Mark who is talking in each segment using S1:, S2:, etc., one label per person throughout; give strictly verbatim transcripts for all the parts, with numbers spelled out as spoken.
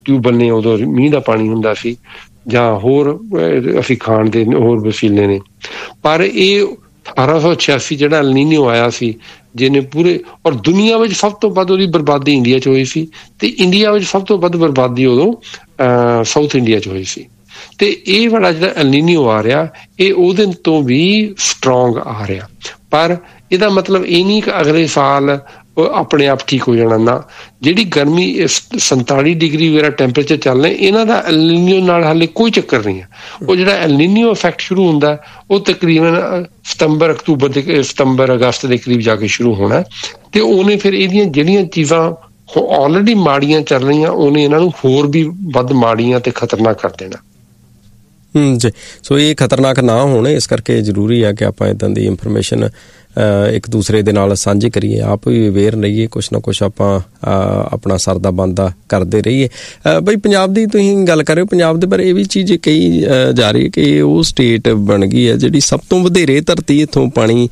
S1: Tubewell ਨੇ, ਉਦੋਂ ਮੀਂਹ ਦਾ ਪਾਣੀ ਹੁੰਦਾ ਸੀ, ਜਾਂ ਹੋਰ ਅਸੀਂ ਖਾਣ ਦੇ ਹੋਰ ਵਸੀਲੇ ਨੇ। ਪਰ ਇਹ ਅਠਾਰਾਂ ਸੌ ਛਿਆਸੀ ਜਿਹੜਾ ਐਲ ਨੀਨੋ ਆਇਆ ਸੀ, ਜਿਹਨੇ ਪੂਰੇ ਔਰ ਦੁਨੀਆ ਵਿੱਚ ਸਭ ਤੋਂ ਵੱਧ ਉਹਦੀ ਬਰਬਾਦੀ ਇੰਡੀਆ 'ਚ ਹੋਈ ਸੀ, ਅਤੇ ਇੰਡੀਆ ਵਿੱਚ ਸਭ ਤੋਂ ਵੱਧ ਬਰਬਾਦੀ ਉਦੋਂ ਸਾਊਥ ਇੰਡੀਆ 'ਚ ਹੋਈ ਸੀ। ਅਤੇ ਇਹ ਵਾਲਾ ਜਿਹੜਾ ਐਲ ਨੀਨੋ ਆ ਰਿਹਾ, ਇਹ ਉਹਦੇ ਤੋਂ ਵੀ ਸਟਰੋਂਗ ਆ ਰਿਹਾ। ਪਰ ਇਹਦਾ ਮਤਲਬ ਇਹ ਨਹੀਂ ਕਿ ਅਗਲੇ ਸਾਲ ਆਪਣੇ ਆਪ ਠੀਕ ਹੋ ਜਾਣਾ, ਨਾ। ਜਿਹੜੀ ਗਰਮੀ ਸੰਤਾਲੀ ਡਿਗਰੀ ਵਗੈਰਾ ਟੈਂਪਰੇਚਰ ਚੱਲ ਰਹੇ, ਇਹਨਾਂ ਦਾ ਐਲ ਨੀਨੋ ਨਾਲ ਹਾਲੇ ਕੋਈ ਚੱਕਰ ਨਹੀਂ ਹੈ। ਉਹ ਜਿਹੜਾ ਐਲ ਨੀਨੋ ਇਫੈਕਟ ਸ਼ੁਰੂ ਹੁੰਦਾ, ਉਹ ਤਕਰੀਬਨ ਸਤੰਬਰ ਅਕਤੂਬਰ ਦੇ ਸਤੰਬਰ ਅਗਸਤ ਦੇ ਕਰੀਬ ਜਾ ਕੇ ਸ਼ੁਰੂ ਹੋਣਾ, ਅਤੇ ਉਹਨੇ ਫਿਰ ਇਹਦੀਆਂ ਜਿਹੜੀਆਂ ਚੀਜ਼ਾਂ ਆਲਰੇਡੀ ਮਾੜੀਆਂ ਚੱਲ ਰਹੀਆਂ, ਉਹਨੇ ਇਹਨਾਂ ਨੂੰ ਹੋਰ ਵੀ ਵੱਧ ਮਾੜੀਆਂ ਅਤੇ ਖਤਰਨਾਕ ਕਰ ਦੇਣਾ।
S2: ਹੂੰ ਜੀ, ਸੋ ਇਹ ਖਤਰਨਾਕ ਨਾ ਹੋਣ, ਇਸ ਕਰਕੇ ਜ਼ਰੂਰੀ ਹੈ ਕਿ ਆਪਾਂ ਇੱਦਾਂ ਦੀ ਇਨਫੋਰਮੇਸ਼ਨ ਇੱਕ ਦੂਸਰੇ ਦੇ ਨਾਲ ਸਾਂਝੀ ਕਰੀਏ, ਆਪ ਵੀ ਅਵੇਅਰ ਰਹੀਏ, ਕੁਛ ਨਾ ਕੁਛ ਆਪਾਂ ਆਪਣਾ ਸਰਦਾ ਬਣਦਾ ਕਰਦੇ ਰਹੀਏ। ਬਈ ਪੰਜਾਬ ਦੀ ਤੁਸੀਂ ਗੱਲ ਕਰ ਰਹੇ ਹੋ, ਪੰਜਾਬ ਦੇ ਬਾਰੇ ਇਹ ਵੀ ਚੀਜ਼ ਕਹੀ ਜਾ ਰਹੀ ਹੈ ਕਿ ਉਹ ਸਟੇਟ ਬਣ ਗਈ ਹੈ ਜਿਹੜੀ ਸਭ ਤੋਂ ਵਧੇਰੇ ਧਰਤੀ ਇੱਥੋਂ ਪਾਣੀ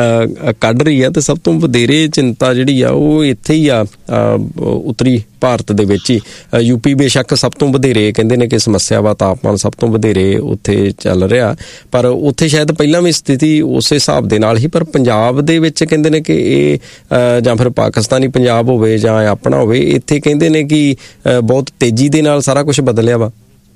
S2: ਕੱਢ ਰਹੀ ਹੈ, ਅਤੇ ਸਭ ਤੋਂ ਵਧੇਰੇ ਚਿੰਤਾ ਜਿਹੜੀ ਆ ਉਹ ਇੱਥੇ ਹੀ ਆ ਉੱਤਰੀ ਭਾਰਤ ਦੇ ਵਿੱਚ ਹੀ। ਯੂਪੀ ਬੇਸ਼ੱਕ ਸਭ ਤੋਂ ਵਧੇਰੇ ਕਹਿੰਦੇ ਨੇ ਕਿ ਸਮੱਸਿਆ ਵਾ, ਤਾਪਮਾਨ ਸਭ ਤੋਂ ਵਧੇਰੇ ਉੱਥੇ ਚੱਲ ਰਿਹਾ, ਪਰ ਉੱਥੇ ਸ਼ਾਇਦ ਪਹਿਲਾਂ ਵੀ ਸਥਿਤੀ ਉਸੇ ਹਿਸਾਬ ਦੇ ਨਾਲ ਹੀ। ਪਰ ਪੰਜਾਬ ਦੇ ਵਿੱਚ ਕਹਿੰਦੇ ਨੇ ਕਿ ਇਹ ਜਾਂ ਫਿਰ ਪਾਕਿਸਤਾਨੀ ਪੰਜਾਬ ਹੋਵੇ ਜਾਂ ਆਪਣਾ ਹੋਵੇ, ਇੱਥੇ ਕਹਿੰਦੇ ਨੇ ਕਿ ਬਹੁਤ ਤੇਜ਼ੀ ਦੇ ਨਾਲ ਸਾਰਾ ਕੁਛ ਬਦਲਿਆ ਵਾ।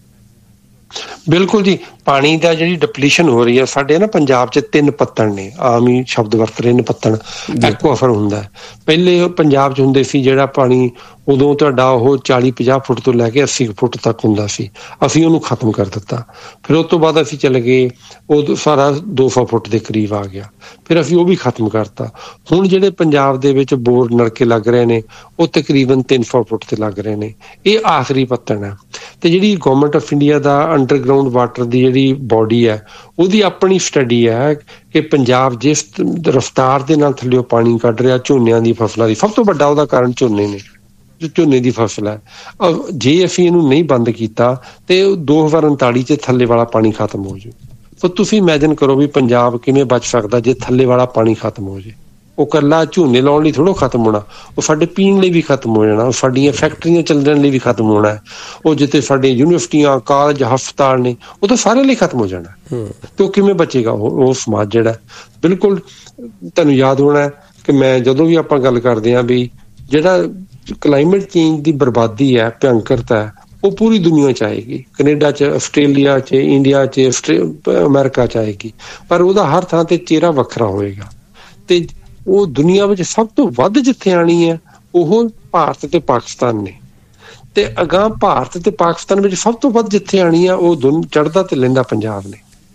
S1: ਬਿਲਕੁਲ ਜੀ, ਪਾਣੀ ਦਾ ਜਿਹੜੀ ਡਿਪਲੀਸ਼ਨ ਹੋ ਰਹੀ ਹੈ ਸਾਡੇ ਨਾ ਪੰਜਾਬ 'ਚ, ਤਿੰਨ ਪੱਤਣ ਨੇ, ਆਮ ਹੀ ਸ਼ਬਦ ਵਰਤ ਰਹੇ ਨੇ ਪੱਤਣ। ਐਕੁਆਫਰ ਹੁੰਦਾ, ਪਹਿਲੇ ਪੰਜਾਬ 'ਚ ਹੁੰਦੇ ਸੀ ਜਿਹੜਾ ਪਾਣੀ, ਉਦੋਂ ਤੁਹਾਡਾ ਉਹ ਚਾਲੀ ਪੰਜਾਹ ਫੁੱਟ ਤੋਂ ਲੈ ਕੇ ਅੱਸੀ ਫੁੱਟ ਤੱਕ ਹੁੰਦਾ ਸੀ, ਅਸੀਂ ਉਹਨੂੰ ਖਤਮ ਕਰ ਦਿੱਤਾ। ਫਿਰ ਉਸ ਤੋਂ ਬਾਅਦ ਅਸੀਂ ਚਲੇ ਗਏ, ਉਹ ਸਾਰਾ ਦੋ ਸੌ ਫੁੱਟ ਦੇ ਕਰੀਬ ਆ ਗਿਆ, ਫਿਰ ਅਸੀਂ ਉਹ ਵੀ ਖਤਮ ਕਰਤਾ। ਹੁਣ ਜਿਹੜੇ ਪੰਜਾਬ ਦੇ ਵਿੱਚ ਬੋਰ ਨਲਕੇ ਲੱਗ ਰਹੇ ਨੇ, ਉਹ ਤਕਰੀਬਨ ਤਿੰਨ ਸੌ ਫੁੱਟ 'ਤੇ ਲੱਗ ਰਹੇ ਨੇ, ਇਹ ਆਖਰੀ ਪੱਤਣ ਹੈ। ਅਤੇ ਜਿਹੜੀ government of India the underground water ਦੀ ਜਿਹੜੀ ਬੋਡੀ ਹੈ, ਉਹਦੀ ਆਪਣੀ ਸਟੱਡੀ ਹੈ ਕਿ ਪੰਜਾਬ ਜਿਸ ਰਫਤਾਰ ਦੇ ਨਾਲ ਥੱਲਿਓ ਪਾਣੀ ਕੱਢ ਰਿਹਾ ਝੋਨਿਆਂ ਦੀ ਫਸਲਾਂ ਦੀ, ਸਭ ਤੋਂ ਵੱਡਾ ਉਹਦਾ ਕਾਰਨ ਝੋਨੇ ਨੇ, ਝੋਨੇ ਦੀ ਫਸਲ ਹੈ। ਜੇ ਅਸੀਂ ਇਹਨੂੰ ਨਹੀਂ ਬੰਦ ਕੀਤਾ ਤੇ ਦੋ ਹਜ਼ਾਰ ਉਨਤਾਲੀ 'ਚ ਥੱਲੇ ਵਾਲਾ ਪਾਣੀ ਖਤਮ ਹੋ ਜਾਊ। ਤਾਂ ਤੁਸੀਂ ਇਮੈਜਨ ਕਰੋ ਵੀ ਪੰਜਾਬ ਕਿਵੇਂ ਬਚ ਸਕਦਾ ਜੇ ਥੱਲੇ ਵਾਲਾ ਪਾਣੀ ਖਤਮ ਹੋ ਜਾਏ। ਉਹ ਇਕੱਲਾ ਝੋਨੇ ਲਾਉਣ ਲਈ ਥੋੜ੍ਹਾ ਖਤਮ ਹੋਣਾ, ਉਹ ਸਾਡੇ ਪੀਣ ਲਈ ਵੀ ਖਤਮ ਹੋ ਜਾਣਾ, ਉਹ ਸਾਡੀਆਂ ਫੈਕਟਰੀਆਂ ਚੱਲਣ ਲਈ ਵੀ ਖਤਮ ਹੋਣਾ, ਉਹ ਜਿੱਥੇ ਸਾਡੇ ਯੂਨੀਵਰਸਿਟੀਆਂ, ਕਾਲਜ, ਹਸਪਤਾਲ ਨੇ, ਉਹ ਤਾਂ ਸਾਰੇ ਲਈ ਖਤਮ ਹੋ ਜਾਣਾ। ਤੇ ਉਹ ਕਿਵੇਂ ਬਚੇਗਾ ਉਹ ਉਹ ਸਮਾਜ ਜਿਹੜਾ? ਬਿਲਕੁਲ ਤੁਹਾਨੂੰ ਯਾਦ ਹੋਣਾ ਕਿ ਮੈਂ ਜਦੋਂ ਵੀ ਆਪਾਂ ਗੱਲ ਕਰਦੇ ਹਾਂ ਵੀ ਜਿਹੜਾ ਕਲਾਈਮੇਟ ਚੇਂਜ ਦੀ ਬਰਬਾਦੀ ਹੈ, ਭਿਅੰਕਰਤਾ ਹੈ, ਉਹ ਪੂਰੀ ਦੁਨੀਆ 'ਚ ਆਏਗੀ, ਕੈਨੇਡਾ 'ਚ, ਆਸਟ੍ਰੇਲੀਆ 'ਚ, ਇੰਡੀਆ 'ਚ, ਅਮਰੀਕਾ 'ਚ ਆਏਗੀ, ਪਰ ਉਹਦਾ ਹਰ ਥਾਂ 'ਤੇ ਚਿਹਰਾ ਵੱਖਰਾ ਹੋਏਗਾ। ਤੇ ਉਹ ਦੁਨੀਆ ਵਿੱਚ ਸਭ ਤੋਂ ਵੱਧ ਜਿੱਥੇ ਆਣੀ ਹੈ ਉਹ ਭਾਰਤ ਤੇ ਪਾਕਿਸਤਾਨ ਨੇ, ਤੇ ਅਗਾਂਹ ਭਾਰਤ ਤੇ ਪਾਕਿਸਤਾਨ ਵਿੱਚ ਸਭ ਤੋਂ ਵੱਧ ਜਿੱਥੇ ਆਣੀ ਆ ਉਹ ਦੁਨ ਚੜ੍ਹਦਾ ਤੇ ਲੈਂਦਾ ਪੰਜਾਬ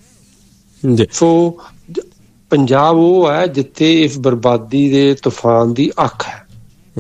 S1: ਨੇ। ਸੋ ਪੰਜਾਬ ਉਹ ਹੈ ਜਿੱਥੇ ਇਸ ਬਰਬਾਦੀ ਦੇ ਤੂਫਾਨ ਦੀ ਅੱਖ ਹੈ।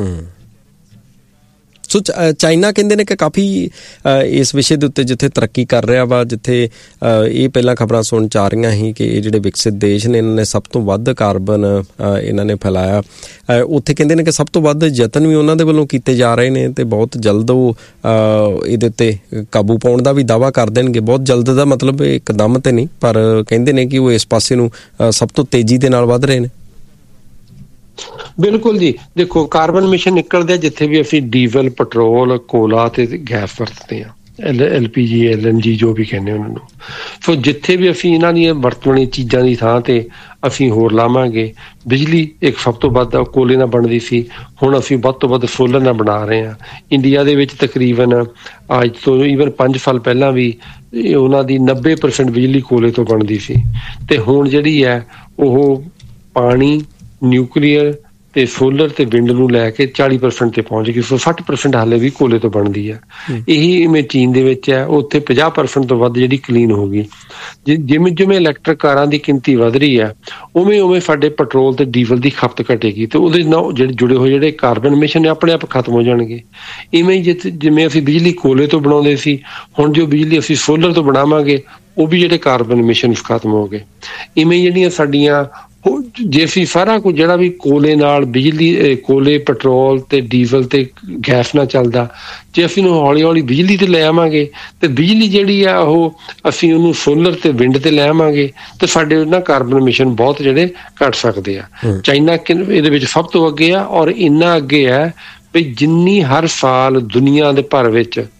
S2: ਸੋ ਚਾਈਨਾ ਕਹਿੰਦੇ ਨੇ ਕਿ ਕਾਫੀ ਇਸ ਵਿਸ਼ੇ ਦੇ ਉੱਤੇ ਜਿੱਥੇ ਤਰੱਕੀ ਕਰ ਰਿਹਾ ਵਾ, ਜਿੱਥੇ ਇਹ ਪਹਿਲਾਂ ਖਬਰਾਂ ਸੁਣ 'ਚ ਆ ਰਹੀਆਂ ਸੀ ਕਿ ਇਹ ਜਿਹੜੇ ਵਿਕਸਿਤ ਦੇਸ਼ ਨੇ ਇਹਨਾਂ ਨੇ ਸਭ ਤੋਂ ਵੱਧ ਕਾਰਬਨ ਇਹਨਾਂ ਨੇ ਫੈਲਾਇਆ, ਉੱਥੇ ਕਹਿੰਦੇ ਨੇ ਕਿ ਸਭ ਤੋਂ ਵੱਧ ਯਤਨ ਵੀ ਉਹਨਾਂ ਦੇ ਵੱਲੋਂ ਕੀਤੇ ਜਾ ਰਹੇ ਨੇ, ਅਤੇ ਬਹੁਤ ਜਲਦ ਉਹ ਇਹਦੇ ਉੱਤੇ ਕਾਬੂ ਪਾਉਣ ਦਾ ਵੀ ਦਾਅਵਾ ਕਰ ਦੇਣਗੇ। ਬਹੁਤ ਜਲਦ ਦਾ ਮਤਲਬ ਇੱਕਦਮ ਤੇ ਨਹੀਂ, ਪਰ ਕਹਿੰਦੇ ਨੇ ਕਿ ਉਹ ਇਸ ਪਾਸੇ ਨੂੰ ਸਭ ਤੋਂ ਤੇਜ਼ੀ ਦੇ ਨਾਲ ਵੱਧ ਰਹੇ ਨੇ।
S1: ਬਿਲਕੁਲ ਜੀ, ਦੇਖੋ ਕਾਰਬਨ ਮਿਸ਼ਨ ਨਿਕਲਦੇ ਆ ਜਿੱਥੇ ਵੀ ਅਸੀਂ ਡੀਜ਼ਲ, ਪੈਟਰੋਲ, ਕੋਲਾ ਤੇ ਗੈਸ ਵਰਤਦੇ ਹਾਂ, ਐਲ ਐਲ ਪੀ ਜੀ, ਐਲ ਐਨ ਜੀ ਜੋ ਵੀ ਕਹਿੰਦੇ ਉਹਨਾਂ ਨੂੰ। ਸੋ ਜਿੱਥੇ ਵੀ ਅਸੀਂ ਇਹਨਾਂ ਦੀਆਂ ਵਰਤਣ ਵਾਲੀਆਂ ਚੀਜ਼ਾਂ ਦੀ ਥਾਂ ਤੇ ਅਸੀਂ ਹੋਰ ਲਾਵਾਂਗੇ। ਬਿਜਲੀ ਇੱਕ ਸਭ ਤੋਂ ਵੱਧ ਕੋਲੇ ਨਾਲ ਬਣਦੀ ਸੀ, ਹੁਣ ਅਸੀਂ ਵੱਧ ਤੋਂ ਵੱਧ ਸੋਲਰ ਨਾਲ ਬਣਾ ਰਹੇ ਹਾਂ। ਇੰਡੀਆ ਦੇ ਵਿੱਚ ਤਕਰੀਬਨ ਅੱਜ ਤੋਂ ਈਵਨ ਪੰਜ ਸਾਲ ਪਹਿਲਾਂ ਵੀ ਉਹਨਾਂ ਦੀ ਨੱਬੇ ਪਰਸੈਂਟ ਬਿਜਲੀ ਕੋਲੇ ਤੋਂ ਬਣਦੀ ਸੀ, ਅਤੇ ਹੁਣ ਜਿਹੜੀ ਹੈ ਉਹ ਪਾਣੀ, ਨਿਊਕਲੀਅਰ ਤੇ ਸੋਲਰ ਤੇ ਵਿੰਡ ਨੂੰ ਲੈ ਕੇ ਚਾਲੀ ਪਰਸੈਂਟ ਤੇ ਪਹੁੰਚ ਗਈ। ਸੋ ਸੱਠ ਪਰਸੈਂਟ ਹਾਲੇ ਵੀ ਕੋਲੇ ਤੋਂ ਬਣਦੀ ਹੈ। ਇਹੀ ਇਵੇਂ ਚੀਨ ਦੇ ਵਿੱਚ ਹੈ, ਉੱਥੇ ਪੰਜਾਹ ਪਰਸੈਂਟ ਤੋਂ ਵੱਧ ਜਿਹੜੀ ਕਲੀਨ ਹੋ ਗਈ। ਜਿਵੇਂ ਜਿਵੇਂ ਇਲੈਕਟ੍ਰਿਕ ਕਾਰਾਂ ਦੀ ਗਿਣਤੀ ਵੱਧ ਰਹੀ ਹੈ, ਉਵੇਂ ਉਵੇਂ ਸਾਡੇ ਪੈਟਰੋਲ ਤੇ ਡੀਜ਼ਲ ਦੀ ਖਪਤ ਘਟੇਗੀ, ਤੇ ਉਹਦੇ ਨਾਲ ਜਿਹੜੇ ਜੁੜੇ ਹੋਏ ਜਿਹੜੇ ਕਾਰਬਨ ਮਿਸ਼ਨ ਨੇ ਆਪਣੇ ਆਪ ਖਤਮ ਹੋ ਜਾਣਗੇ। ਇਵੇਂ ਜਿੱਥੇ ਜਿਵੇਂ ਅਸੀਂ ਬਿਜਲੀ ਕੋਲੇ ਤੋਂ ਬਣਾਉਂਦੇ ਸੀ, ਹੁਣ ਜੋ ਬਿਜਲੀ ਅਸੀਂ ਸੋਲਰ ਤੋਂ ਬਣਾਵਾਂਗੇ ਉਹ ਵੀ ਜਿਹੜੇ ਕਾਰਬਨ ਮਿਸ਼ਨ ਖਤਮ ਹੋ ਗਏ। ਇਵੇਂ ਜਿਹੜੀਆਂ ਸਾਡੀਆਂ ਜੇ ਅਸੀਂ ਸਾਰਾ ਕੁਝ ਜਿਹੜਾ ਵੀ ਕੋਲੇ ਨਾਲ, ਬਿਜਲੀ, ਕੋਲੇ, ਪੈਟਰੋਲ ਤੇ ਡੀਜ਼ਲ ਤੇ ਗੈਸ ਨਾਲ ਚੱਲਦਾ, ਜੇ ਅਸੀਂ ਉਹਨੂੰ ਹੌਲੀ ਹੌਲੀ ਬਿਜਲੀ ਤੇ ਲੈ ਆਵਾਂਗੇ ਤੇ ਬਿਜਲੀ ਜਿਹੜੀ ਆ ਉਹ ਅਸੀਂ ਉਹਨੂੰ ਸੋਲਰ ਤੇ ਵਿੰਡ ਤੇ ਲੈ ਆਵਾਂਗੇ, ਤੇ ਸਾਡੇ ਨਾ ਕਾਰਬਨ ਮਿਸ਼ਨ ਬਹੁਤ ਜਿਹੜੇ ਘੱਟ ਸਕਦੇ ਆ। ਚਾਈਨਾ ਇਹਦੇ ਵਿੱਚ ਸਭ ਤੋਂ ਅੱਗੇ ਆ, ਔਰ ਇੰਨਾ ਅੱਗੇ ਹੈ ਵੀ ਜਿੰਨੀ ਹਰ ਸਾਲ ਦੁਨੀਆ ਦੇ ਭਰ ਵਿੱਚ